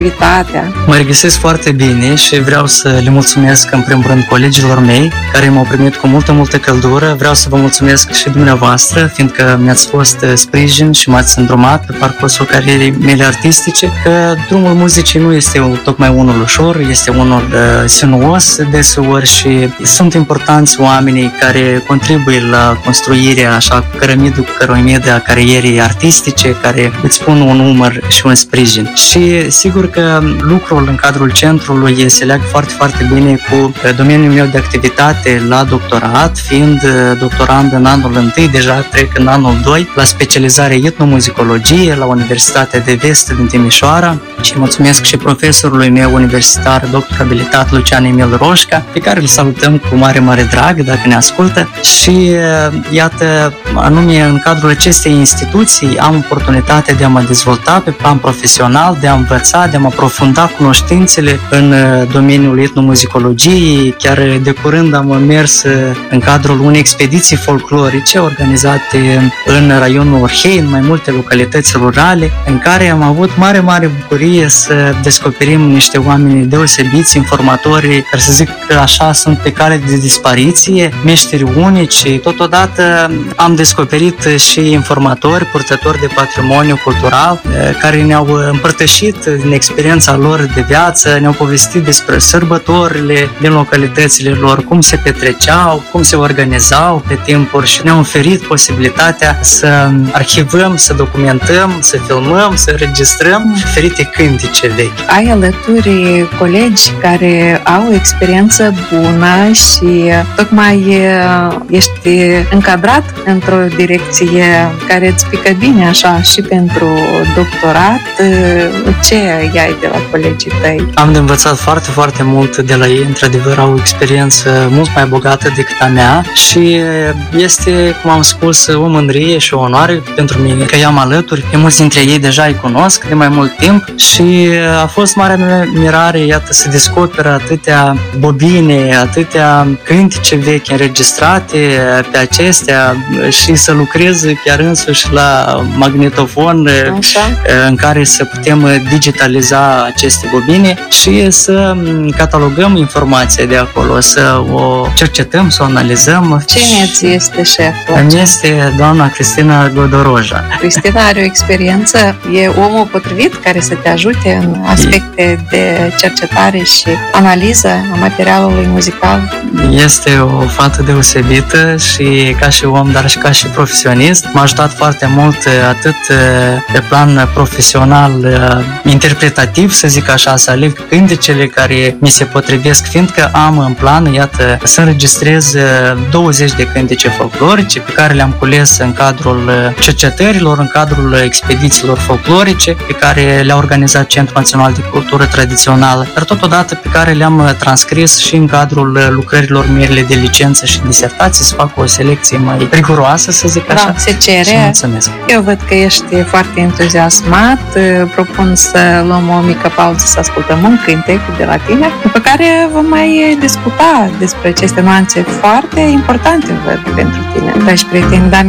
activitatea? Mă regăsesc foarte bine și vreau să le mulțumesc în primul rând colegilor mei care m-au primit cu multă căldură. Vreau să vă mulțumesc și dumneavoastră, fiindcă mi-ați fost sprijin și m-ați îndrumat pe parcursul carierei mele artistice, că drumul muzicii nu este tocmai unul ușor, este unul sinuos deseori și sunt importanți oamenii care contribuie la construirea așa cărămidă a carierei artistice, care îți pun un umăr și un sprijin. Și sigur că lucrul în cadrul centrului se leagă foarte bine cu domeniul meu de activitate la doctorat, fiind doctorand în anul 1, deja trec în anul 2, la specializare etnomuzicologie la Universitatea de Vest din Timișoara și mulțumesc și profesorului meu universitar, doctor abilitat Lucian Emil Roșca, pe care îl salutăm cu mare drag dacă ne ascultă și iată, anume în cadrul acestei instituții am oportunitatea de a mă dezvolta pe plan profesional, de a învăța, de a mă aprofunda cunoștințele în domeniul etnomuzicologiei. Chiar de curând am mers în cadrul unei expediții folclorice organizate în raionul Orhei, în mai multe localități rurale, în care am avut mare bucurie să descoperim niște oameni deosebiți, informatori, care să zic că așa sunt pe cale de dispariție, meșteri unici. Totodată am descoperit și informatori, purtători de patrimoniu cultural, care ne-au împărtășit din experiența lor de viață, ne-au povestit despre sărbătorile din localitățile lor, cum se petreceau, cum se organizau pe timpuri și ne-au oferit posibilitatea să arhivăm, să documentăm, să filmăm, să înregistrăm diferite cântice vechi. Ai alături colegi care au experiență bună și tocmai ești încadrat într-o direcție care îți pică bine așa și pentru doctorat. Ce ai de la colegii tăi? Am de învățat foarte mult de la ei, într-adevăr au o experiență mult mai bogată decât a mea și este, cum am spus, o mândrie și o onoare pentru mine că i-am alături. Pe mulți dintre ei deja îi cunosc de mai mult timp și a fost mare mirare, iată, să descoperă atâtea bobine, atâtea cântice vechi înregistrate pe acestea și să lucrez chiar însuși la magnetofon. Așa. În care să putem digitaliza aceste bobine și să catalogăm informația de acolo, să o cercetăm, să o analizăm. Cine ți este șeful? Îmi este doamna Cristina Godoroja. Cristina are o experiență, e omul potrivit care să te ajute în aspecte de cercetare și analiză a materialului muzical. Este o fată deosebită și ca și om, dar și ca și profesionist. M-a ajutat foarte mult atât pe plan profesional, interpretativ, să zic așa, să aleg cântecele care mi se potrivesc, fiindcă am în plan, iată, să înregistrez 20 de cântece folclorice pe care le-am cules în cadrul cercetărilor, în cadrul expedițiilor folclorice pe care le-a organizat Centrul Național de Cultură Tradițională, dar totodată pe care le-am transcris și în cadrul lucrărilor mele de licență și disertație, să fac o selecție mai riguroasă, să zic așa. Da, se cere. Mulțumesc. Eu văd că ești foarte entuziasmat. Propun să luăm o mică pauză, să ascultăm un cântec de la tine, după care vom mai discuta despre aceste nuanțe foarte importante, văd, pentru tine. Dragi prieteni,